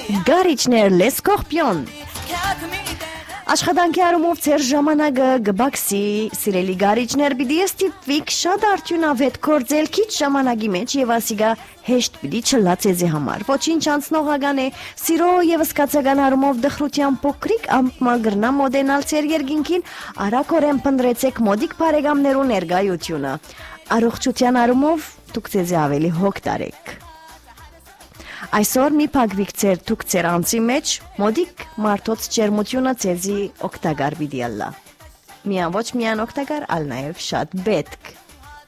Գարիչներ լե Սկորպիոն Աշխատանքի առումով ձեր ժամանակը գբաքսի, սիրելի գարիչներ, պիտի ստիպվիք շատ արդյունավետ գործել քիչ ժամանակի մեջ եւ ասիգա հեշտ պիտի չլա ձեզի համար։ Ոչինչ անցնողական է, սիրո եւ սկացական առումով դխրության փոքրիկ ամպմագրնա մոդենալ ձեր երկինքին, արագորեն փնտրեցեք մոդիկ բարեկամներու ներկայությունը։ Առողջության առումով դուք ձեզի ավելի հոգ տարեք։ Այսօր մի փակվիկ ձեր դուք ձեր անձի մեջ մոդիկ մարդոց ջերմությունը ձեզի օգտակար պիտի ալլա։ Միան ոչ միան օգտակար, այլ նաև շատ պետք։